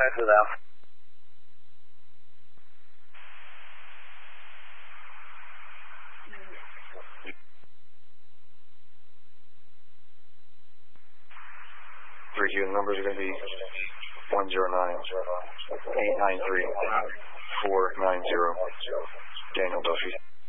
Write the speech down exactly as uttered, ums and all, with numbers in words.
into them. Three Q, the numbers are going to be one zero nine, eight nine three, four nine zero. Daniel Duffy.